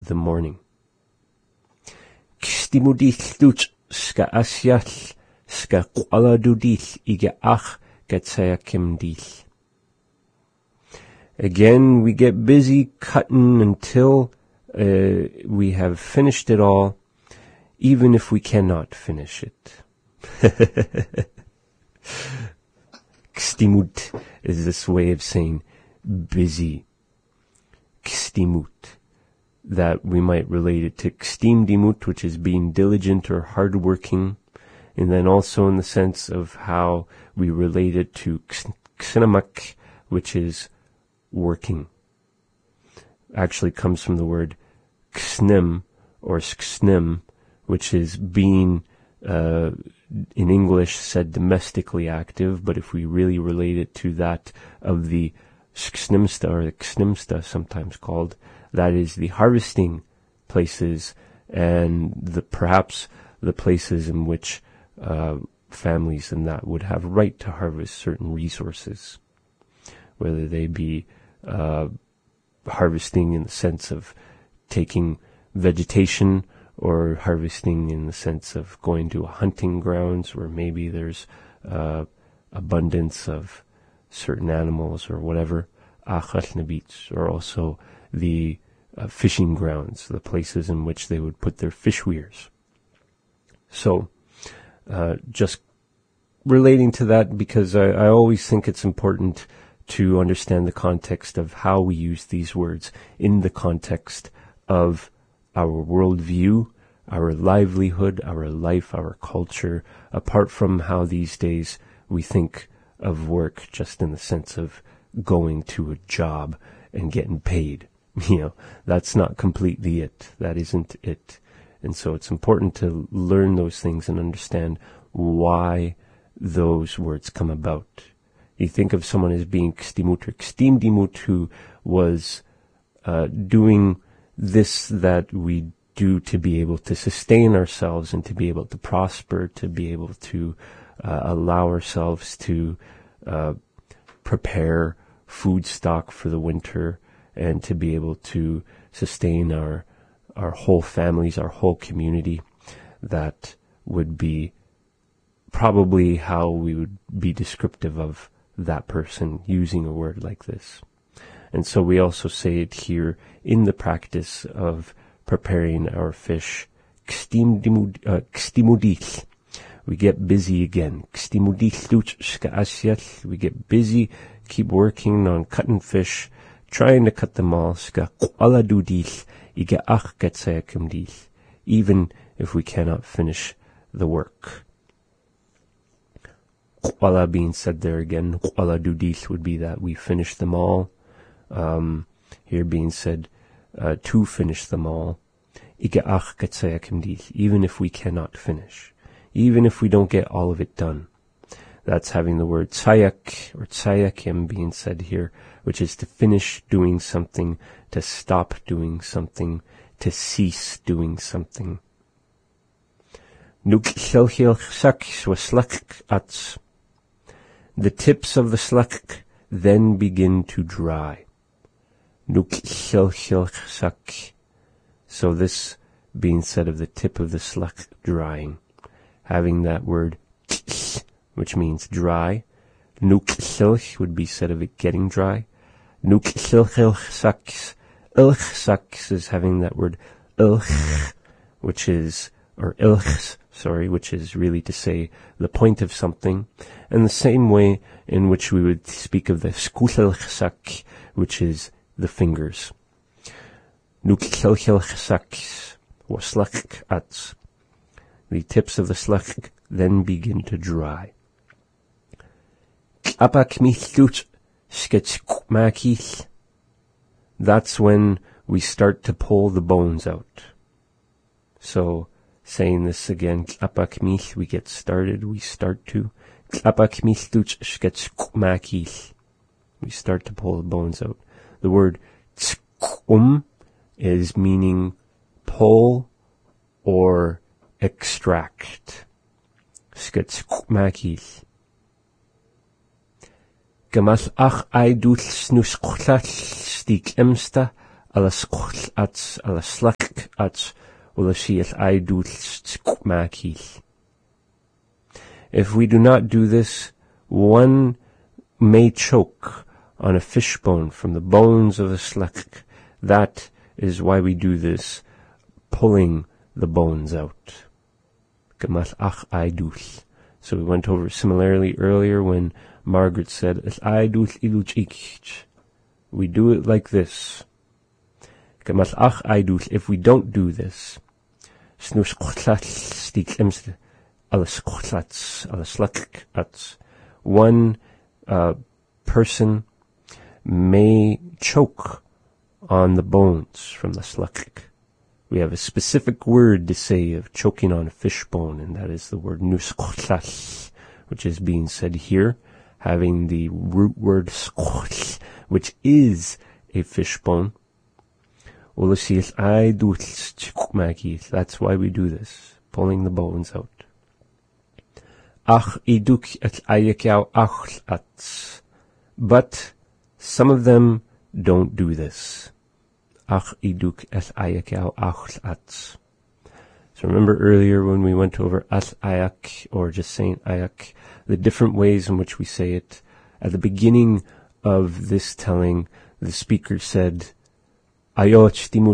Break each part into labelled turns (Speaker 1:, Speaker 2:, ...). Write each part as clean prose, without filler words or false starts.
Speaker 1: the morning. Kstimudil ska asyal ska qaladudil ige ach gatsayakimdil. Again, we get busy cutting until we have finished it all, even if we cannot finish it. Kstimut is this way of saying busy. Kstimut, that we might relate it to kstimdimut, which is being diligent or hardworking, and then also in the sense of how we relate it to ksinamak, which is working. Actually comes from the word ksnim or sksnim, which is being in English said domestically active, but if we really relate it to that of the sksnimsta or the ksnimsta sometimes called, that is the harvesting places and perhaps the places in which families and that would have right to harvest certain resources, whether they be harvesting in the sense of taking vegetation or harvesting in the sense of going to a hunting grounds where maybe there's abundance of certain animals or whatever, or also the fishing grounds, the places in which they would put their fish weirs. So just relating to that, because I always think it's important to understand the context of how we use these words in the context of our worldview, our livelihood, our life, our culture, apart from how these days we think of work just in the sense of going to a job and getting paid. That's not completely it. That isn't it. And so it's important to learn those things and understand why those words come about. You think of someone as being kstimut or kstimdimut, who was doing this that we do to be able to sustain ourselves and to be able to prosper, to be able to allow ourselves to prepare food stock for the winter and to be able to sustain our whole families, our whole community. That would be probably how we would be descriptive of that person using a word like this. And so we also say it here in the practice of preparing our fish. Kstimudil. We get busy again. We get busy, keep working on cutting fish, trying to cut them all. Even if we cannot finish the work. Qala being said there again. Qala dudil would be that we finish them all. Here being said to finish them all. Even if we cannot finish. Even if we don't get all of it done. That's having the word tsayak or tsayakim being said here, which is to finish doing something, to stop doing something, to cease doing something. The tips of the slak then begin to dry. So this being said of the tip of the slak drying, having that word which means dry. Would be said of it getting dry. Ilchsaks is having that word which is really to say the point of something, and the same way in which we would speak of the skuchelchsak, which is the fingers. The tips of the slak then begin to dry. That's when we start to pull the bones out. So, saying this again, we get started, we start to. We start to pull the bones out. The word is meaning pull or extract. Gamal ach eidul snusklal stik emsta alas ats, alaslak ats, ulasiel aidul makil. If we do not do this, one may choke on a fishbone from the bones of a slak. That is why we do this, pulling the bones out. So we went over similarly earlier when Margaret said, we do it like this. If we don't do this, one person may choke on the bones from the slak. We have a specific word to say of choking on a fishbone, and that is the word nusqlal, which is being said here, having the root word sql, which is a fishbone. That's why we do this, pulling the bones out. But some of them don't do this. So remember earlier when we went over at ayak, or just saying ayak, the different ways in which we say it. At the beginning of this telling, the speaker said, what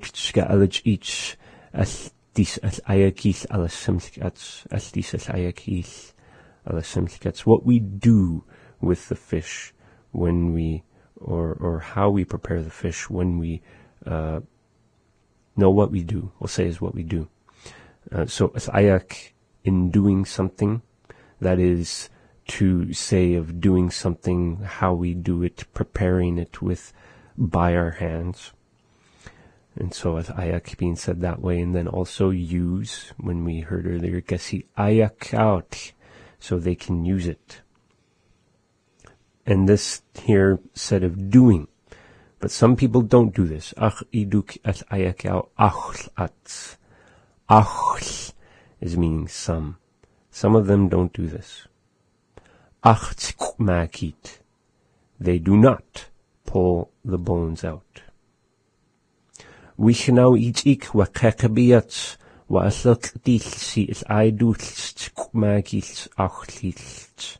Speaker 1: we do with the fish when we, or how we prepare the fish when we know what we do. We'll say is what we do. So ayak, in doing something, that is to say of doing something, how we do it, preparing it by our hands. And so as ayak being said that way, and then also use, when we heard earlier, kasi ayak out, so they can use it. And this here said of doing. But some people don't do this. Iduk at ayakau achl at. Achl is meaning some. Some of them don't do this. Acht makit. They do not pull the bones out. Wishnau ichik wa kakabiyat wa aslak dilsi is aidulst magils achlilst.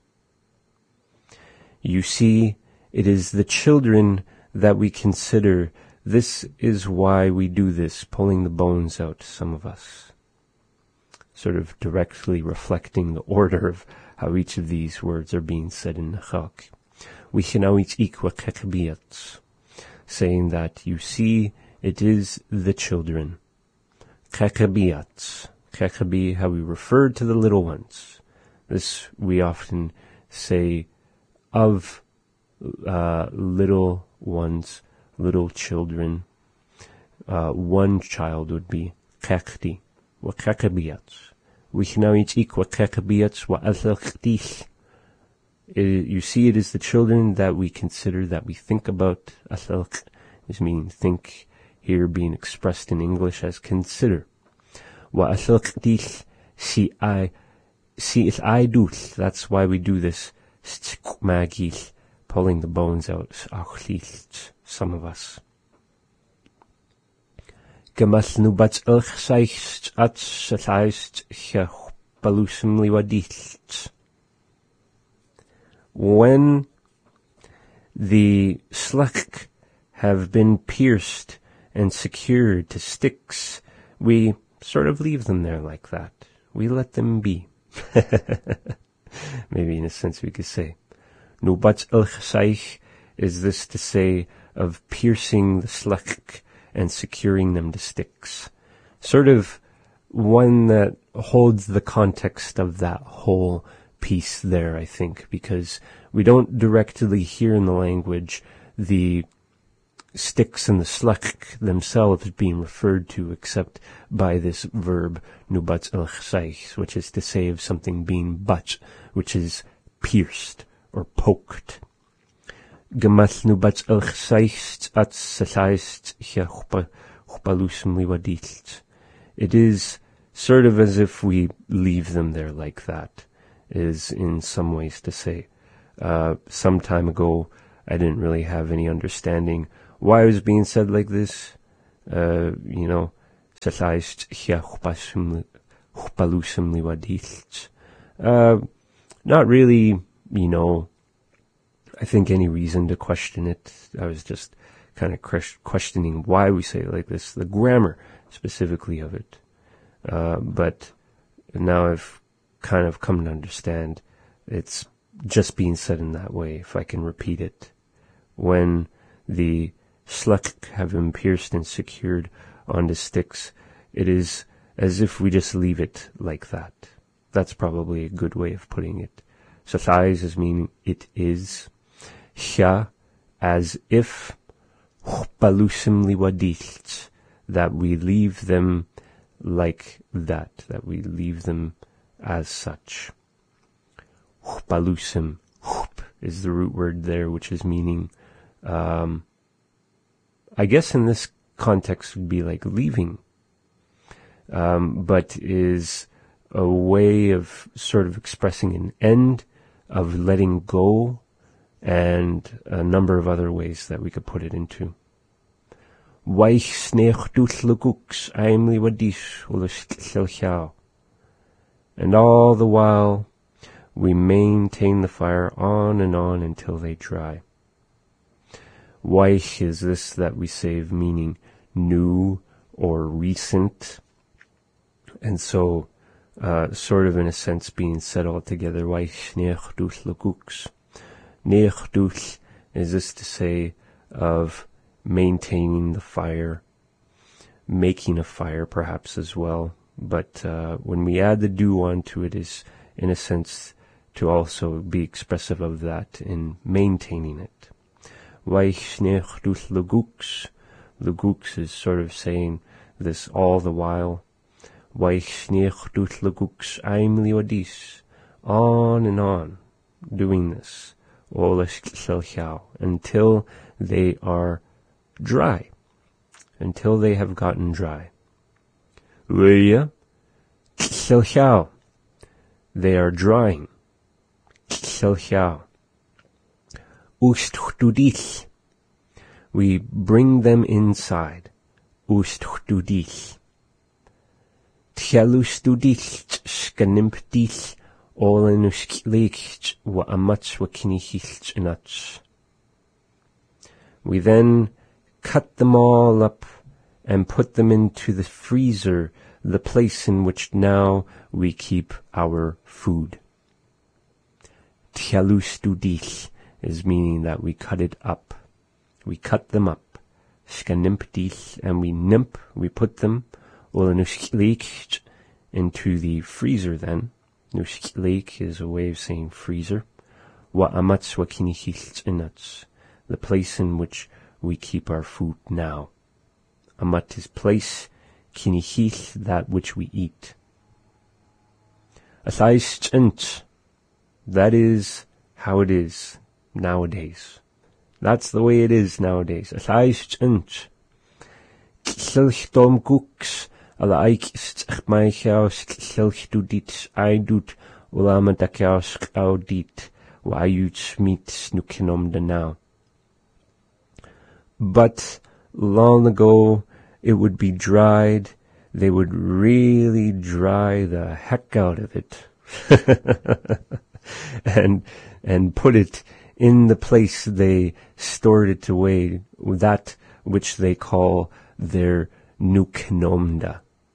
Speaker 1: You see, it is the children that we consider. This is why we do this, pulling the bones out, some of us. Sort of directly reflecting the order of how each of these words are being said in Nachak. Saying that, you see, it is the children. Kakabiyat. Kakabi, how we refer to the little ones. This we often say of little ones, little children. One child would be kakti, wa kakabiyat. Wishnawich wa kakabiyat wa azaktis. You see, it is the children that we consider, that we think about. Asalk is meaning think, here being expressed in English as consider. Wa asalktis si is aidus. That's why we do this. Magis, pulling the bones out. Some of us. Gemas nubat elchseicht at sataist balusum liwadist. When the slak have been pierced and secured to sticks, we sort of leave them there like that. We let them be. Maybe in a sense we could say. Nubat elchseich is this to say of piercing the slak and securing them to sticks. Sort of one that holds the context of that whole piece there, I think, because we don't directly hear in the language the sticks and the slak themselves being referred to except by this verb nubat elchseich, which is to say of something being but, which is pierced or poked. Gemas nubat elchseich at sataist chpalusum liwadist. It is sort of as if we leave them there like that, is in some ways to say. Some time ago, I didn't really have any understanding why it was being said like this. Sallaist hia chpalusum liwadilch. Not really, I think any reason to question it. I was just kind of questioning why we say it like this, the grammar specifically of it. But now I've kind of come to understand it's just being said in that way, if I can repeat it. When the sluk have been pierced and secured onto sticks, it is as if we just leave it like that. That's probably a good way of putting it. Sathais is meaning it is. Hya, as if. Balusim liwadilch, that we leave them like that we leave them as such. Balusim, is the root word there, which is meaning, I guess in this context would be like leaving, but is a way of sort of expressing an end, of letting go, and a number of other ways that we could put it into. And all the while we maintain the fire on and on until they dry. Waich is this that we save, meaning new or recent, and so sort of in a sense being said all together. Waich nechtus lukuks. Nechtus is this to say of maintaining the fire, making a fire perhaps as well, but when we add the do onto it is in a sense to also be expressive of that in maintaining it. Luguks is sort of saying this all the while. On and on, doing this until they are dry, until they have gotten dry. They are drying. We bring them inside. We then cut them all up and put them into the freezer, the place in which now we keep our food. Tjalustudich is meaning that we cut it up. We cut them up. Skanimpdich, and we put them into the freezer then. Nuskleik is a way of saying freezer. The place in which we keep our food now. Amat is place, kinihich, that which we eat. That is how it is nowadays. That's the way it is nowadays. But long ago it would be dried. They would really dry the heck out of it and put it in the place they stored it away, that which they call their nuknomda.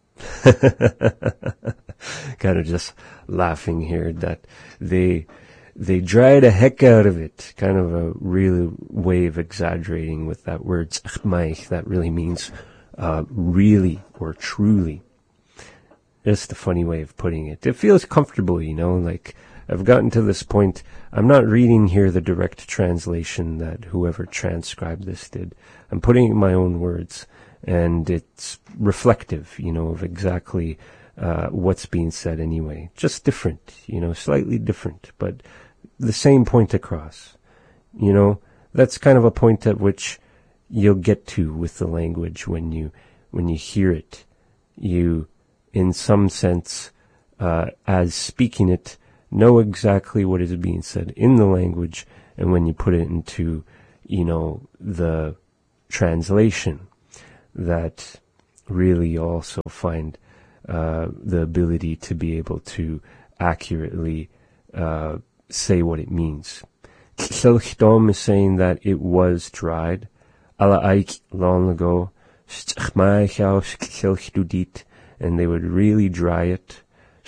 Speaker 1: Kind of just laughing here that they dry the heck out of it. Kind of a real way of exaggerating with that word zachmaich. That really means really or truly. Just a funny way of putting it. It feels comfortable, like I've gotten to this point. I'm not reading here the direct translation that whoever transcribed this did. I'm putting in my own words, and it's reflective, of exactly what's being said anyway. Just different, slightly different, but the same point across. That's kind of a point at which you'll get to with the language when you hear it. You, in some sense, as speaking it, know exactly what is being said in the language, and when you put it into, the translation, that really also find the ability to be able to accurately say what it means. Kilchdom is saying that it was dried. Ala aik long ago, and they would really dry it.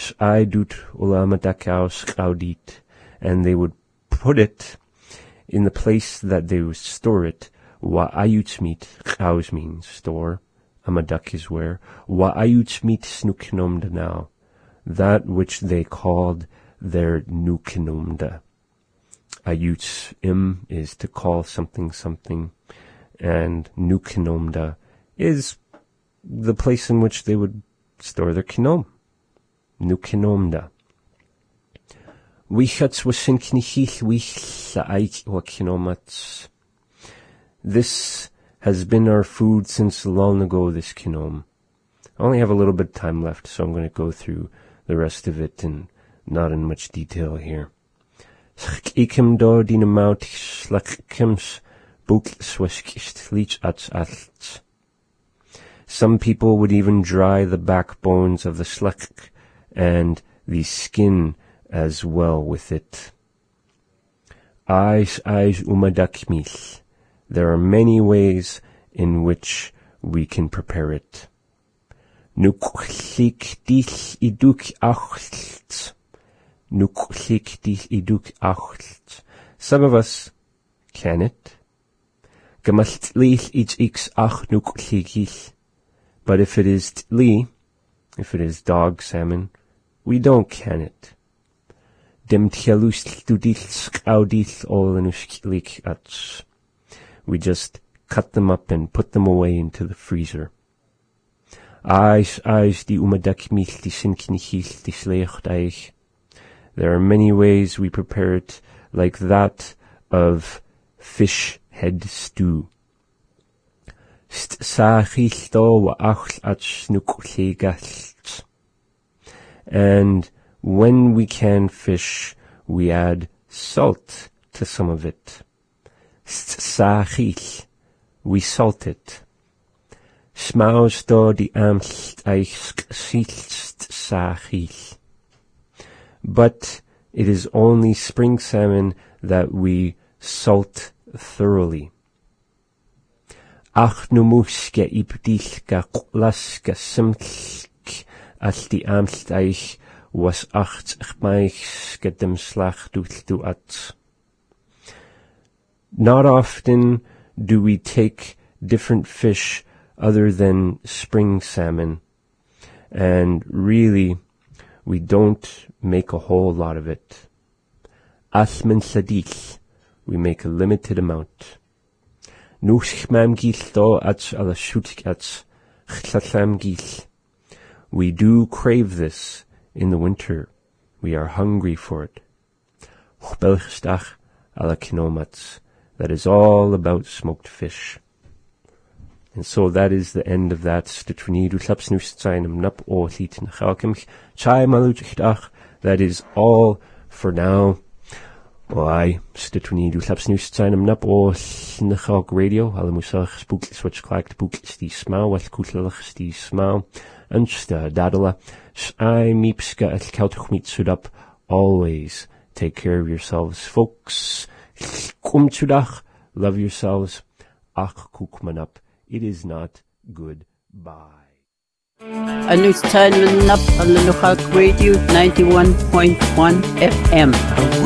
Speaker 1: And they would put it in the place that they would store it. Wa'ayutsmit, chaus means store. Amadak is where. Wa'ayutsmit snuknomda now. That which they called their nuknomda. Ayuts im is to call something something, and nuknomda is the place in which they would store their kinom. Nukinomda. Wichats wasinknichich wich la'aik wa kinomats. This has been our food since long ago, this kinom. I only have a little bit of time left, so I'm going to go through the rest of it and not in much detail here. Ikim do dinamout slakims buklisweskist lich ats alts. Some people would even dry the backbones of the slak and the skin as well with it. Aish umadakmil. There are many ways in which we can prepare it. Nuklik dich iduk achlt. Nuklik dich iduk achlt. Some of us can it. Gemachtlich ich ach nuklikich. But if it is tli, if it is dog salmon, we don't can it. Dem tjalus tudich audich olenusklik ats. We just cut them up and put them away into the freezer. Eis di umadakmich di sinknichich di slecht eich. There are many ways we prepare it, like that of fish head stew. And when we can fish, we add salt to some of it. We salt it. But it is only spring salmon that we salt thoroughly. Ach numuske ibdilka laska simtlik alti amsteich was acht chmaichske dem slach du at. Not often do we take different fish other than spring salmon, and really we don't make a whole lot of it. Asmen sadich, we make a limited amount. We do crave this in the winter. We are hungry for it. That is all about smoked fish. And so that is the end of that. That is all for now. Why, Stitwini do slapsnoose sign him up or Snachog radio, Alamusach spook switch clacked book the smile, what kutlach the smile, and dadala, I meepska at Keltchmeet suit up. Always take care of yourselves, folks. Kum chudach, love yourselves. Ach kukman up. It is not good. Bye.
Speaker 2: A news time up on the Luchak Radio 91.1 FM.